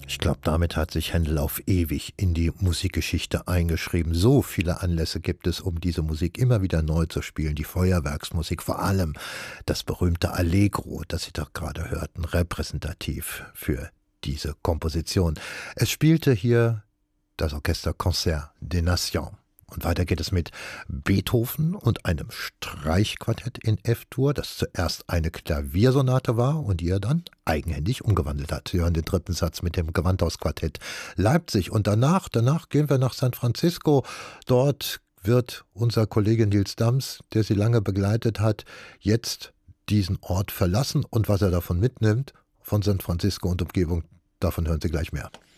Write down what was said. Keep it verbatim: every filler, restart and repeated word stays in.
Ich glaube, damit hat sich Händel auf ewig in die Musikgeschichte eingeschrieben. So viele Anlässe gibt es, um diese Musik immer wieder neu zu spielen. Die Feuerwerksmusik, vor allem das berühmte Allegro, das Sie doch gerade hörten, repräsentativ für diese Komposition. Es spielte hier das Orchester Concert des Nations. Und weiter geht es mit Beethoven und einem Streichquartett in F-Dur, das zuerst eine Klaviersonate war und die er dann eigenhändig umgewandelt hat. Sie hören den dritten Satz mit dem Gewandhausquartett Leipzig. Und danach, danach gehen wir nach San Francisco. Dort wird unser Kollege Nils Dams, der Sie lange begleitet hat, jetzt diesen Ort verlassen. Und was er davon mitnimmt, von San Francisco und Umgebung, davon hören Sie gleich mehr.